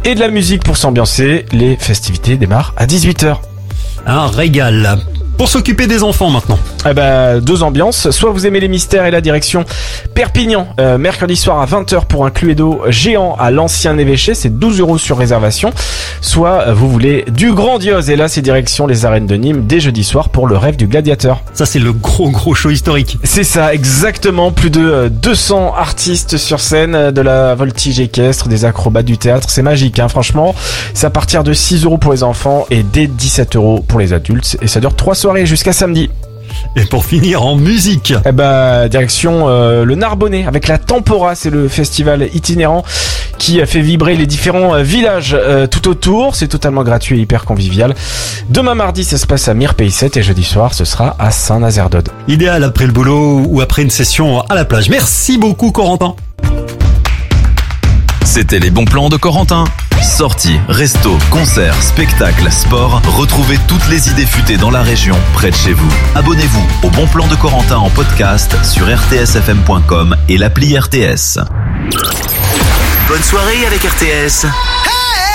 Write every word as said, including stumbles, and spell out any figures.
et de la musique pour s'ambiancer. Les festivités démarrent à dix-huit heures. Un régal. Pour s'occuper des enfants maintenant. Eh ben, deux ambiances. Soit vous aimez les mystères et la direction Perpignan, euh, mercredi soir à vingt heures pour un Cluedo géant à l'ancien évêché, c'est douze euros sur réservation. Soit euh, vous voulez du grandiose, et là c'est direction les arènes de Nîmes dès jeudi soir pour le rêve du gladiateur. Ça c'est le gros gros show historique. C'est ça, exactement. Plus de euh, deux cents artistes sur scène, euh, de la voltige équestre, des acrobates du théâtre, c'est magique, hein, franchement. C'est à partir de six euros pour les enfants et dès dix-sept euros pour les adultes, et ça dure trois soirées jusqu'à samedi. Et pour finir en musique. Eh ben, direction euh, le Narbonnais avec la Tempora, c'est le festival itinérant qui a fait vibrer les différents euh, villages euh, tout autour. C'est totalement gratuit et hyper convivial. Demain mardi, ça se passe à Mirepay sept et jeudi soir, ce sera à Saint-Nazaire-d'Aude. Idéal après le boulot ou après une session à la plage. Merci beaucoup Corentin. C'était les bons plans de Corentin. Sorties, restos, concerts, spectacles, sport. Retrouvez toutes les idées futées dans la région, près de chez vous. Abonnez-vous au Bon Plan de Corentin en podcast sur r t s f m point com et l'appli R T S. Bonne soirée avec R T S.